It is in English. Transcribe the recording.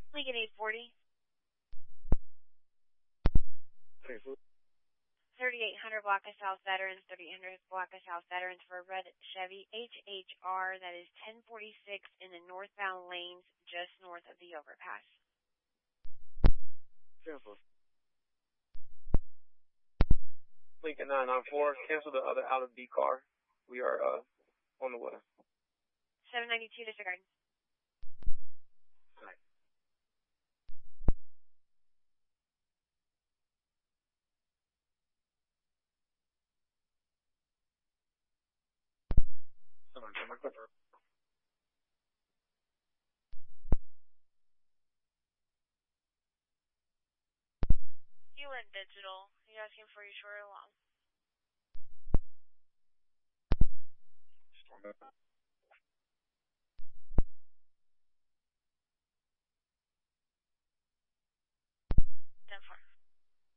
Lincoln 840. 3800 block of South Veterans, 3800 block of South Veterans for a red Chevy HHR that is 1046 in the northbound lanes just north of the overpass. Lincoln 994, cancel the other out of B car. We are on the way. 792 disregard. Right. You went digital. You're asking for your short or long?